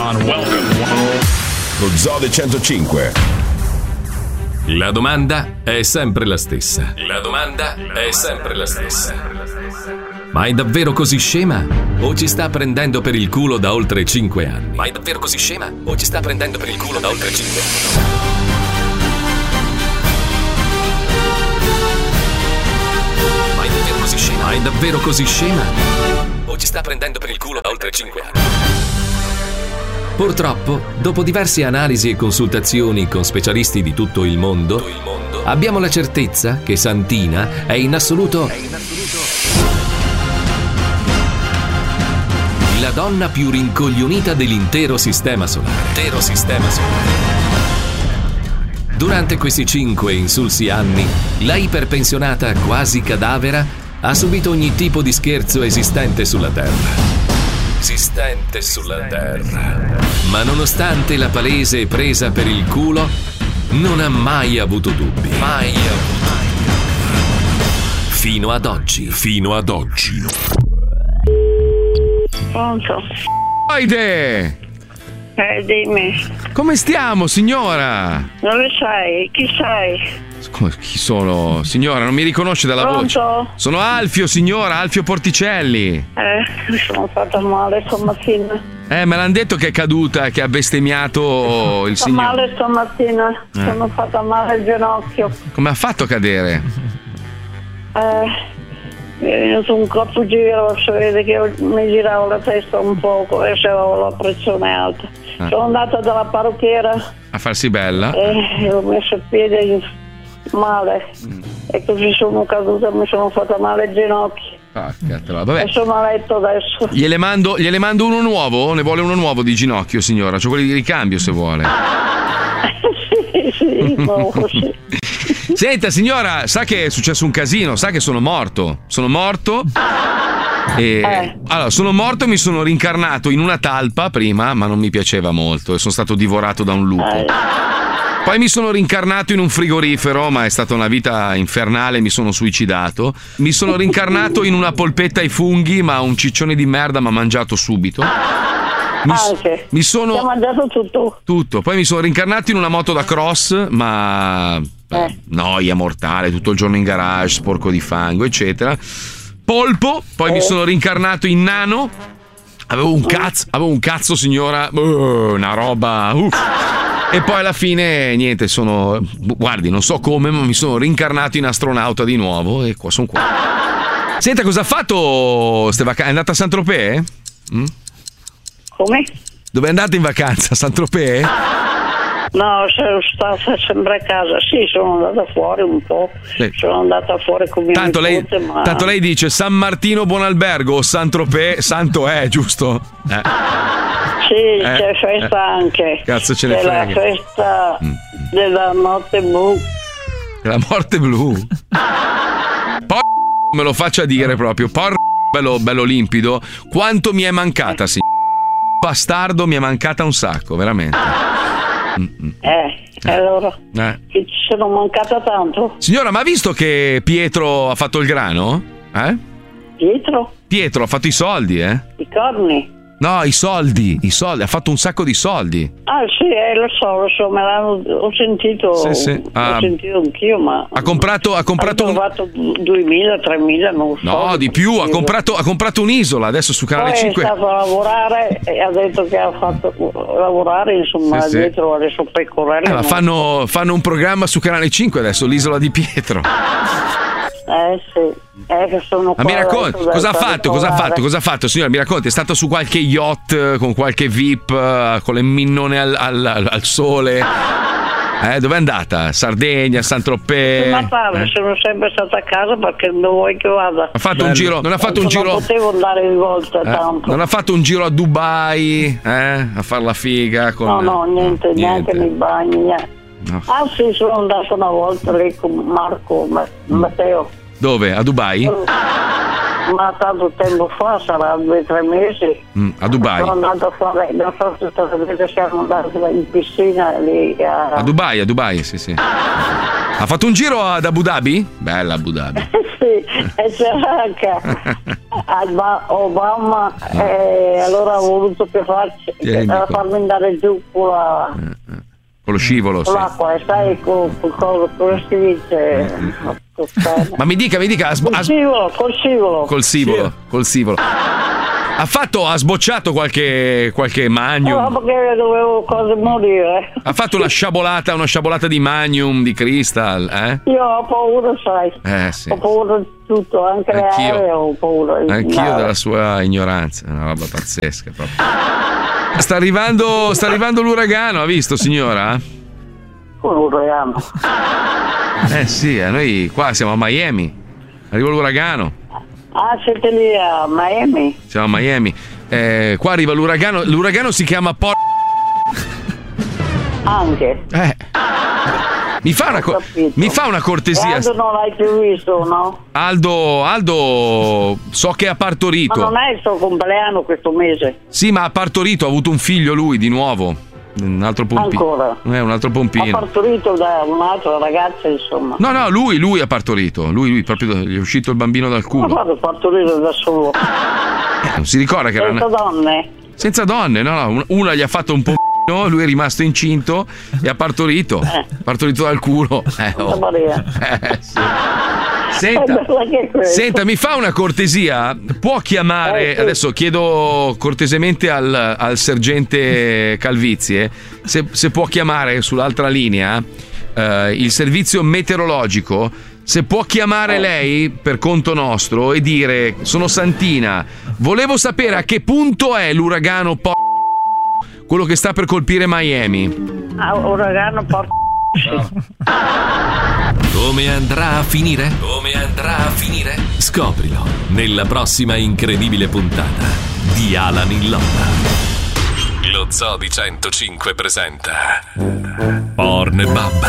on, welcome. Lo Zoo 105. La domanda è sempre la stessa. La domanda è sempre la stessa. Ma è davvero così scema? O ci sta prendendo per il culo da oltre 5 anni? Ma è davvero così scema? O ci sta prendendo per il culo da oltre 5 anni? Ma è davvero così scema? O ci sta prendendo per il culo da oltre 5 anni? Purtroppo, dopo diverse analisi e consultazioni con specialisti di tutto il mondo, abbiamo la certezza che Santina è in assoluto la donna più rincoglionita dell'intero sistema solare. Durante questi 5 insulsi anni, la iperpensionata quasi cadavera ha subito ogni tipo di scherzo esistente sulla Terra. Ma nonostante la palese presa per il culo, non ha mai avuto dubbi. Fino ad oggi. Pronto? Aide! Dimmi. Come stiamo, signora? Dove sei? Chi sei? Chi sono? Signora, non mi riconosce dalla voce. Sono Alfio, signora, Alfio Porticelli. Mi sono fatta male stamattina. Me l'hanno detto che è caduta, che ha bestemmiato il signore. Male stamattina. Sono fatta male al ginocchio. Come ha fatto a cadere? Mi è venuto un colpo giro, si vede che mi giravo la testa un poco e avevo la pressione alta. Sono andata dalla parrucchiera a farsi bella e ho messo il piede male e così sono caduta, mi sono fatta male ai ginocchi. Vabbè. E sono a letto adesso. Gliele mando uno nuovo? Ne vuole uno nuovo di ginocchio, signora? C'ho quelli di ricambio se vuole. sì, nuovo, sì. Senta, signora, sa che è successo un casino, sa che sono morto. Allora, sono morto e mi sono rincarnato in una talpa prima, ma non mi piaceva molto e sono stato divorato da un lupo. Poi mi sono rincarnato in un frigorifero, ma è stata una vita infernale, mi sono suicidato. Mi sono rincarnato in una polpetta ai funghi, ma un ciccione di merda mi ha mangiato subito. Mi sono ti ha mangiato tutto. Poi mi sono rincarnato in una moto da cross, ma noia mortale, tutto il giorno in garage, sporco di fango, eccetera. Polpo, poi mi sono rincarnato in nano. Avevo un cazzo, signora, una roba. E poi alla fine niente, guardi, non so come, ma mi sono rincarnato in astronauta di nuovo e qua sono qua. Senta, cosa ha fatto? È andata a Saint-Tropez? Come? Dove è andata in vacanza? A Saint-Tropez? No, sono stata sempre a casa. Sì, sono andata fuori un po'. Sono andata fuori con mia nipote, ma... Tanto lei dice San Martino Buon Albergo o Saint-Tropez, santo è, giusto? Sì, c'è festa anche. Cazzo ce ne frega. C'è la festa della morte blu. La morte blu? Me lo faccia dire proprio. Bello limpido. Quanto mi è mancata, signor bastardo, mi è mancata un sacco, veramente. Allora ci sono mancata tanto. Signora, ma ha visto che Pietro ha fatto il grano? Pietro ha fatto i soldi, I corni? No, i soldi, ha fatto un sacco di soldi. Sì, lo so, me ho sentito. Sì. Ho sentito anch'io, ma ha comprato 2.000, 3.000, non so. No, di più, ha comprato un'isola adesso su Canale poi 5. È stato a lavorare e ha detto che ha fatto lavorare, insomma, dietro alle sue pecorelle. Ma fanno un programma su Canale 5 adesso, l'Isola di Pietro. Sì. Che sono ma mi racconti, cosa ha fatto, signora? Mi racconti, è stato su qualche yacht con qualche VIP con le minnone al sole? Dove è andata? Sardegna, Saint-Tropez? Sono sempre stata a casa perché non vuoi che vada. Ha fatto un giro, non ha fatto un giro. Non potevo andare in volta tanto. Non ha fatto un giro a Dubai, a far la figa con... No, niente. Neanche nei bagni, niente. No. Sì, sono andato una volta lì con Marco Matteo. Dove? A Dubai? Ma tanto tempo fa, sarà 2 o 3 mesi. A Dubai? Sono andato a fare, non so se sapete, siamo andati in piscina lì a Dubai, sì. Ha fatto un giro ad Abu Dhabi? Bella Abu Dhabi. Sì, e c'era anche Obama allora ha voluto che farmi andare giù con lo scivolo, con l'acqua, sai, come si dice? Ma mi dica, col scivolo. Ha sbocciato qualche Magnum? No, perché dovevo quasi morire. Ha fatto una sciabolata di Magnum, di Crystal, eh? Io ho paura, sai. Sì. Ho paura di tutto, anche le aeree ho paura. Anch'io della sua ignoranza, è una roba pazzesca proprio. Sta arrivando l'uragano, ha visto, signora? L'uragano. Sì, noi qua siamo a Miami. Arriva l'uragano. Ah, siete lì a Miami? Siamo a Miami. Qua arriva l'uragano. L'uragano si chiama Anche. Mi fa una cortesia. Aldo non l'hai più visto, no? Aldo so che ha partorito. Ma non è il suo compleanno questo mese? Sì, ma ha partorito, ha avuto un figlio lui di nuovo. Un altro pompino. Ancora? Un altro pompino. Ha partorito da un'altra ragazza, insomma. No, lui ha partorito. Lui proprio gli è uscito il bambino dal culo. Ma guarda, partorito da solo. Non si ricorda che Senza donne? Senza donne, no. Una gli ha fatto un pompino, lui è rimasto incinto e ha partorito. Partorito dal culo. Sì. Senta, mi fa una cortesia? Può chiamare, sì. Adesso chiedo cortesemente al sergente Calvizie se può chiamare sull'altra linea il servizio meteorologico, se può chiamare lei per conto nostro e dire: sono Santina, volevo sapere a che punto è l'uragano quello che sta per colpire Miami. Uragano Come andrà a finire? Scoprilo nella prossima incredibile puntata di Alan in Lotta. Lo Zoo di 105 presenta Pornbub.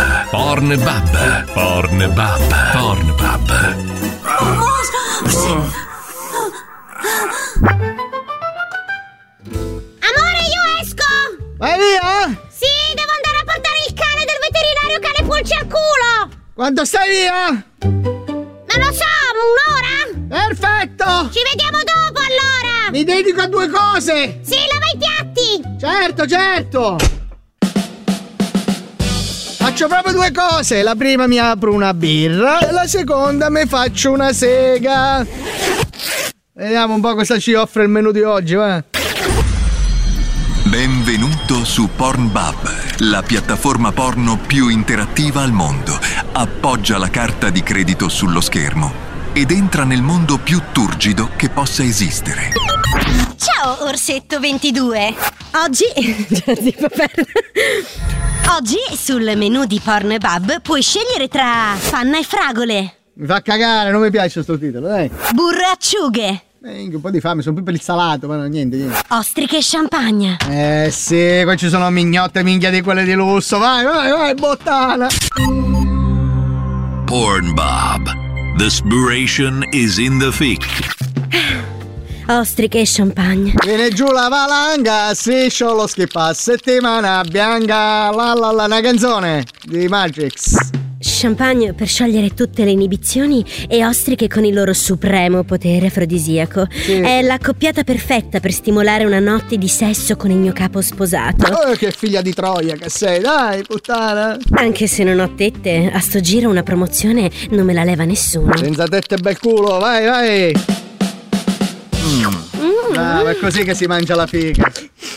Amore, io esco! Vai via! Sì, devo andare a portare il cane del veterinario che ha le pulci al culo! Quando stai via? Non lo so, un'ora? Perfetto! Ci vediamo dopo allora! Mi dedico a due cose! Sì, lava i piatti! Certo! Faccio proprio due cose. La prima mi apro una birra e la seconda mi faccio una sega. Vediamo un po' cosa ci offre il menù di oggi, va? Benvenuto su Pornbub, la piattaforma porno più interattiva al mondo. Appoggia la carta di credito sullo schermo ed entra nel mondo più turgido che possa esistere. Ciao, Orsetto 22. Oggi sul menù di Pornbub puoi scegliere tra panna e fragole, Mi fa cagare, non mi piace sto titolo, dai. burro e acciughe, Un po' di fame, sono più per il salato, ma no, niente. ostriche e champagne. Sì, qua ci sono mignotte minchia di quelle di lusso. Vai, bottana. Pornbub. The inspiration is in the fic. Ostriche e champagne. Viene giù la valanga, striscio lo schippa, settimana bianca, una canzone di Matrix. Champagne per sciogliere tutte le inibizioni e ostriche con il loro supremo potere afrodisiaco. Sì. È l'accoppiata perfetta per stimolare una notte di sesso con il mio capo sposato. Oh, che figlia di Troia che sei, dai, puttana. Anche se non ho tette, a sto giro una promozione non me la leva nessuno. Senza tette e bel culo, vai. Brava, è così che si mangia la figa.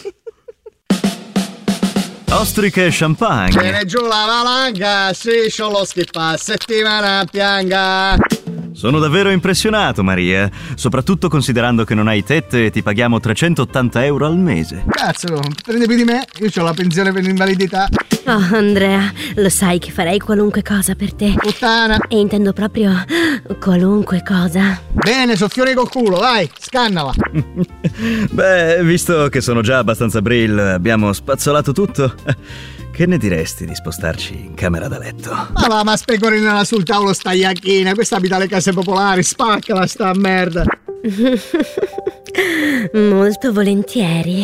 Ostriche e champagne. Viene giù la valanga, striscio lo schippa, settimana bianca. Sono davvero impressionato, Maria, soprattutto considerando che non hai tette e ti paghiamo 380 euro al mese. Cazzo, prende più di me, io ho la pensione per l'invalidità. Oh, Andrea, lo sai che farei qualunque cosa per te. Puttana. E intendo proprio qualunque cosa. Bene, soffiore col culo, vai, scannala. Beh, visto che sono già abbastanza brill, abbiamo spazzolato tutto. Che ne diresti di spostarci in camera da letto? Ma specorinala sul tavolo sta iacchina, questa abita alle case popolari, spaccala sta merda. Molto volentieri.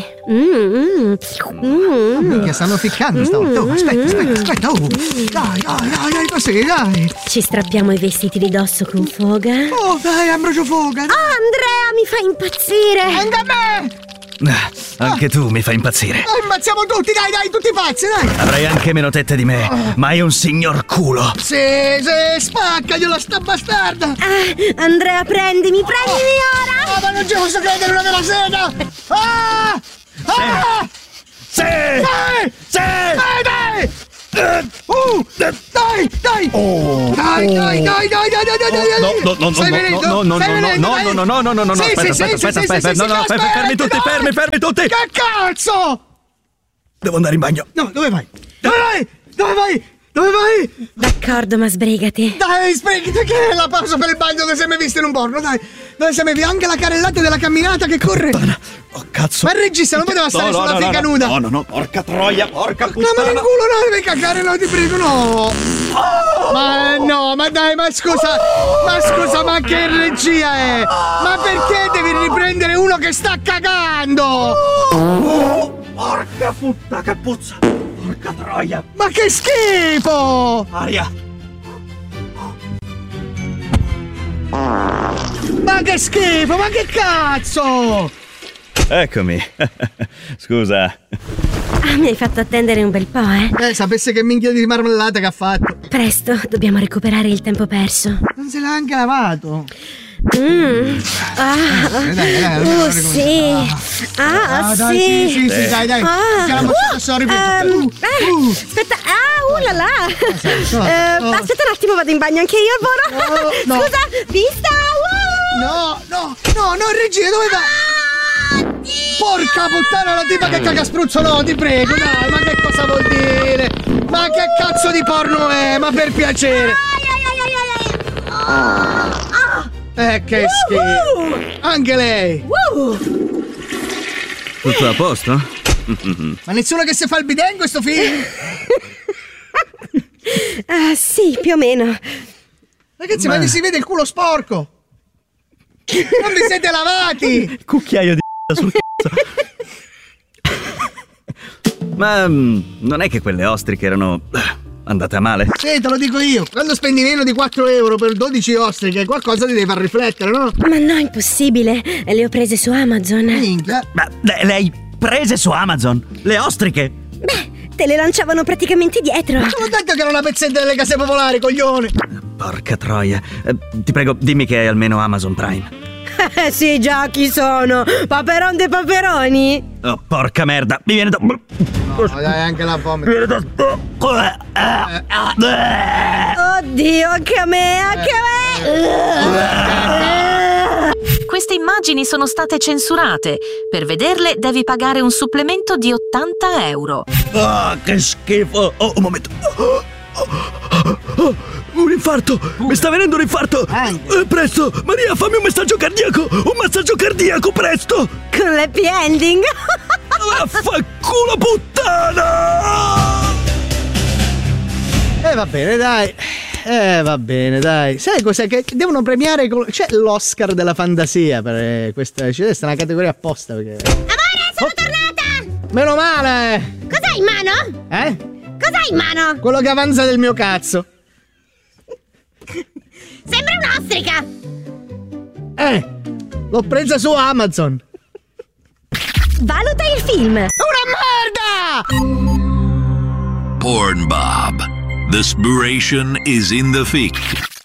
Che stanno ficcando stavolta. Oh, aspetta. Oh. Dai, così, dai. Ci strappiamo i vestiti di dosso con foga. Oh, dai, Ambrogio Foga. Andrea, mi fa impazzire. Anche a me. Anche tu mi fai impazzire. Impazziamo tutti, dai, tutti pazzi, dai. Avrai anche meno tette di me, ma è un signor culo. Sì, spaccagliela sta bastarda. Andrea, prendimi ora. Ma non ci posso credere, una della sega. Sì! Dai! Dai! Oh. Dai! No, fermi tutti! Che cazzo? Devo andare in bagno. No, dove vai? Dove vai? D'accordo, ma sbrigati. Dai, sbrigati, che è la pausa per il bagno dove sei mai visto in un porno, dai. Dove sei mai visto anche la carrellata della camminata che corre. Oh, cazzo. Ma il regista non poteva stare sulla fica nuda. No, porca troia, porca puttana. No, ma in culo no, devi cagare, no, ti prego, no. Ma dai, ma scusa, ma che regia è? Ma perché devi riprendere uno che sta cagando? Porca puttana, che puzza. Porca troia. Ma che schifo! Aria. Ma che schifo, ma che cazzo! Eccomi. Scusa. Mi hai fatto attendere un bel po', eh? Sapesse che minchia di marmellata che ha fatto. Presto, dobbiamo recuperare il tempo perso. Non se l'ha anche lavato. Dai, sì. Sì, dai. Aspetta, là là. Aspetta un attimo, vado in bagno anche io, Boro. Scusa, vista. No, regia, dove vai? Porca puttana, la tipa che caga spruzzo, no, ti prego, dai, ma che cosa vuol dire? Ma che cazzo di porno è? Ma per piacere. Che schifo. Anche lei. Tutto a posto? Ma nessuno che si fa il bidet in questo film? Sì, più o meno. Ragazzi, ma si vede il culo sporco. Non vi siete lavati. Cucchiaio di sul cazzo. Ma non è che quelle ostriche erano andate a male? Sì, te lo dico io. Quando spendi meno di 4 euro per 12 ostriche, qualcosa ti deve far riflettere, no? Ma no, impossibile. Le ho prese su Amazon. Minchia. Ma le hai prese su Amazon? Le ostriche? Beh, te le lanciavano praticamente dietro. Ma sono detto che era una pezzetta delle case popolari, coglione. Porca troia. Ti prego, dimmi che hai almeno Amazon Prime. Sì, già, chi sono? Paperon dei paperoni? Oh, porca merda, mi viene da... No, dai, anche la vomito. Mi viene da... Oddio, anche a me. Queste immagini sono state censurate. Per vederle devi pagare un supplemento di 80 euro. Che schifo. Oh, un momento. Un infarto! Mi sta venendo un infarto! Presto! Maria, fammi un massaggio cardiaco! Un massaggio cardiaco, presto! Con l'happy ending! Vaffanculo puttana! Va bene, dai. Sai cos'è? Che devono premiare. C'è l'Oscar della fantasia per questa. C'è una categoria apposta. Perché... Amore, sono tornata! Meno male! Cos'hai in mano? Cos'hai in mano? Quello che avanza del mio cazzo. Sembra un'ostrica! L'ho presa su Amazon. Valuta il film! Una merda! Porn Bob. The spiration is in the fic.